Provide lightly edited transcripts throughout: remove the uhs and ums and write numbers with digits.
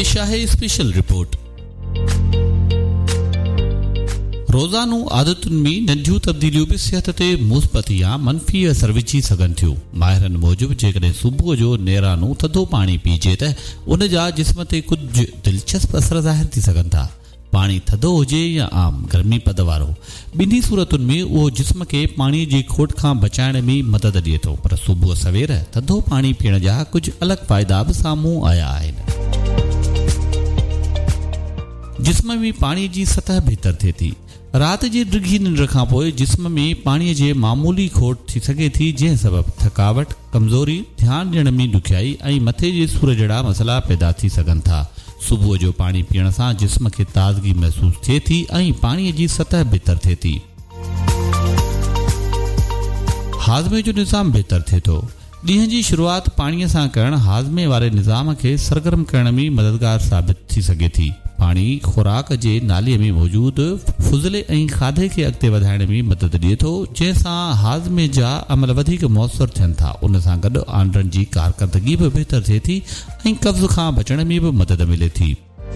पेश आहे special report. रोज़ानो आदतुनि में नंढियूं तब्दीलियूं भी सिहत ते मुस्बत या मनफ़ी असर विझी सघनि थियूं। माहिरनि मूजिबि जेकॾहिं सुबुह जो नेरानो थधो पाणी पीजे त उन जा जिस्म ते कुझु दिलचस्प असर ज़ाहिर थी सघनि था। पाणी थधो हुजे या आम गर्मी पद वारो, ॿिन्ही सूरतुनि में उहो जिस्म खे पाणीअ जी खोट खां बचाइण में मदद ॾिए थो। पर सुबुह सवेर थधो पाणी पीअण जा कुझु अलॻि फ़ाइदा बि साम्हूं आया आहिनि। जिस्म में पाणीअ जी सतह बहितर थिए थी। रात जी डिघी निंड खां पोइ जिस्म में पाणीअ जे मामूली खोट थी सघे थी, जंहिं सबबु थकावट, कमज़ोरी, ध्यानु ॾियण में ॾुखियाई ऐं मथे जे सूर जहिड़ा मसइला पैदा थी सघनि था। सुबुह जो पाणी पीअण सां जिस्म खे ताज़गी महसूस थिए थी ऐं पाणीअ जी सतह बहितर थिए थी। हाज़मे जो निज़ाम बहितर थिए थो। ॾींहं जी शुरूआति पाणीअ सां करणु हाज़मे वारे निज़ाम खे सरगर्म करण में मददगार साबित थी सघे थी। पाणी खुराक जे नालीअ में मौजूदु फुज़ले ऐं खाधे खे अॻिते वधाइण में मदद ॾिए थो, जंहिंसां हाज़मे जा अमल वधीक मुयसर थियनि था। उन सां गॾु आंडनि जी कारकर्दगी बि बहितर थिए थी ऐं कब्ज़ खां बचण में बि मदद मिले थी।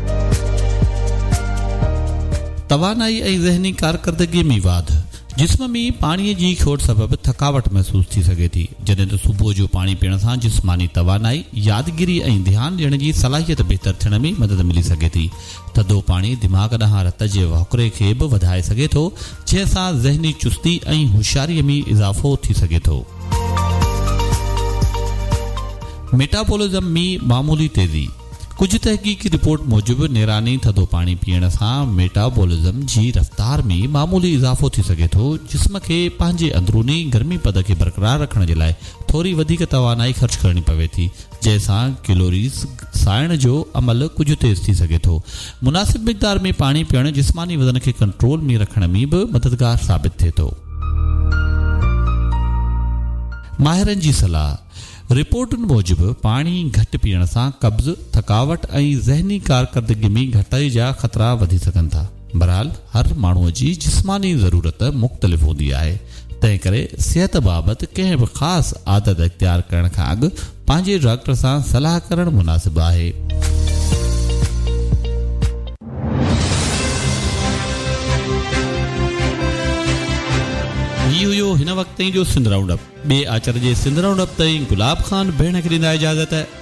तवानाई ऐं ज़हनी कारकर्दगी में वाध। जिस्म में पाणीअ जी खोट सबबि थकावट महसूस थी सघे थी, जॾहिं त सुबुह जो पाणी पीअण सां जिस्मानी तवानाई, यादगिरी ऐं ध्यानु ॾियण जी सलाहियत बहितर थियण में मदद मिली सघे थी। थधो पाणी दिमाग़ ॾांहुं रत जे वहुकिरे खे बि वधाए सघे थो, जंहिंसां ज़हनी चुस्ती ऐं होशियारीअ में इज़ाफ़ो थी सघे थो। मेटाबॉलिज़म में मामूली तेज़ी। कुझु तहक़ीक़ी रिपोर्ट मूजिबि नेरानी थधो पाणी पीअण सां मेटाबॉलिज़म जी रफ़्तार में मामूली इज़ाफ़ो थी सघे थो। जिस्म खे पंहिंजे अंदरूनी गर्मी पद खे बरक़रार रखण जे लाइ थोरी वधीक तवानाई ख़र्च करणी पवे थी, जंहिंसां कैलोरीज़ साइण जो अमल कुझु तेज़ थी सघे थो। मुनासिब मिक़दार में पाणी पीअण जिस्मानी वज़न खे कंट्रोल में रखण में बि मददगार साबित थिए थो। माहिरनि जी सलाह। रिपोर्टुनि मूजिबि पाणी घटि पीअण सां कब्ज़, थकावट ऐं ज़हनी कारकर्दगी में घटाई जा ख़तरा वधी सघनि था। बहरहाल हर माण्हूअ जी जिस्मानी ज़रूरत मुख़्तलिफ़ हूंदी आहे, तंहिं करे सिहत बाबति कंहिं बि ख़ासि आदत इख़्तियार करण खां अॻु पंहिंजे डॉक्टर सां सलाह करणु मुनासिबु आहे। ही हुयो हिन वक़्त जो सिंध राउंड अप। ॿिए आचर जे सिंध राउंड अप ताईं गुलाब खान भेण खे ॾींदा इजाज़त।